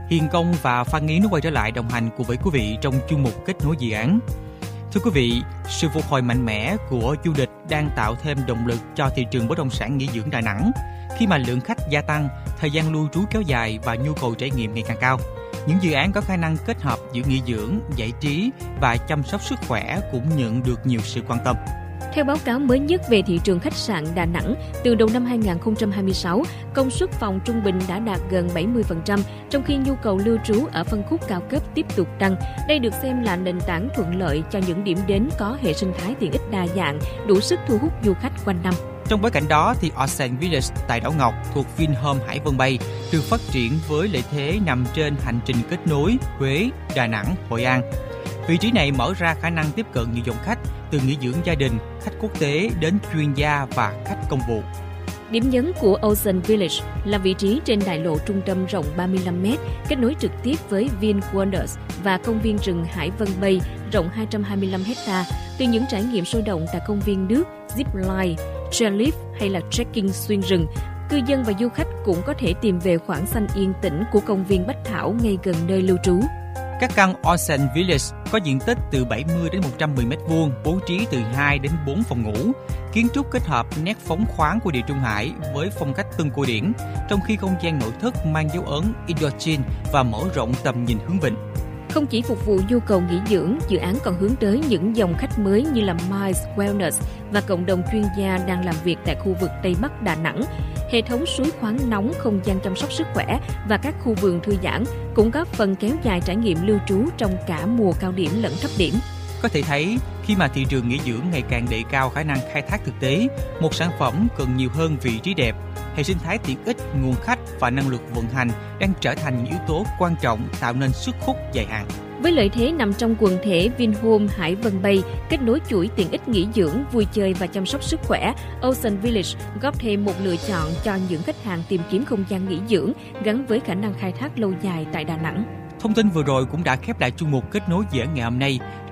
Hiền Công và Phan Nghiến đã quay trở lại đồng hành cùng với quý vị trong chuyên mục Kết nối dự án. Thưa quý vị, sự phục hồi mạnh mẽ của du lịch đang tạo thêm động lực cho thị trường bất động sản nghỉ dưỡng Đà Nẵng. Khi mà lượng khách gia tăng, thời gian lưu trú kéo dài và nhu cầu trải nghiệm ngày càng cao, những dự án có khả năng kết hợp giữa nghỉ dưỡng, giải trí và chăm sóc sức khỏe cũng nhận được nhiều sự quan tâm. Theo báo cáo mới nhất về thị trường khách sạn Đà Nẵng, từ đầu năm 2026, công suất phòng trung bình đã đạt gần 70%, trong khi nhu cầu lưu trú ở phân khúc cao cấp tiếp tục tăng. Đây được xem là nền tảng thuận lợi cho những điểm đến có hệ sinh thái tiện ích đa dạng, đủ sức thu hút du khách quanh năm. Trong bối cảnh đó, thì Ocean Village tại Đảo Ngọc thuộc Vinhome Hải Vân Bay được phát triển với lợi thế nằm trên hành trình kết nối Huế, Đà Nẵng, Hội An. Vị trí này mở ra khả năng tiếp cận nhiều dòng khách, từ nghỉ dưỡng gia đình, khách quốc tế đến chuyên gia và khách công vụ. Điểm nhấn của Ocean Village là vị trí trên đại lộ trung tâm rộng 35m, kết nối trực tiếp với VinWonders và công viên rừng Hải Vân Bay rộng 225 ha. Từ những trải nghiệm sôi động tại công viên nước, zipline, chairlift hay là trekking xuyên rừng, cư dân và du khách cũng có thể tìm về khoảng xanh yên tĩnh của công viên Bách Thảo ngay gần nơi lưu trú. Các căn Ocean Village có diện tích từ 70 đến 110 m2, bố trí từ 2 đến 4 phòng ngủ. Kiến trúc kết hợp nét phóng khoáng của Địa Trung Hải với phong cách Tân cổ điển, trong khi không gian nội thất mang dấu ấn Indochine và mở rộng tầm nhìn hướng vịnh. Không chỉ phục vụ nhu cầu nghỉ dưỡng, dự án còn hướng tới những dòng khách mới như là Miles Wellness và cộng đồng chuyên gia đang làm việc tại khu vực Tây Bắc Đà Nẵng. Hệ thống suối khoáng nóng, không gian chăm sóc sức khỏe và các khu vườn thư giãn cũng góp phần kéo dài trải nghiệm lưu trú trong cả mùa cao điểm lẫn thấp điểm. Có thể thấy, khi mà thị trường nghỉ dưỡng ngày càng đề cao khả năng khai thác thực tế, một sản phẩm cần nhiều hơn vị trí đẹp, hệ sinh thái tiện ích, nguồn khách và năng lực vận hành đang trở thành những yếu tố quan trọng tạo nên sức hút dài hạn. Với lợi thế nằm trong quần thể Vinhome Hải Vân Bay, kết nối chuỗi tiện ích nghỉ dưỡng, vui chơi và chăm sóc sức khỏe, Ocean Village góp thêm một lựa chọn cho những khách hàng tìm kiếm không gian nghỉ dưỡng gắn với khả năng khai thác lâu dài tại Đà Nẵng. Thông tin vừa rồi cũng đã khép lại chuyên mục Kết nối dự án ngày hôm nay.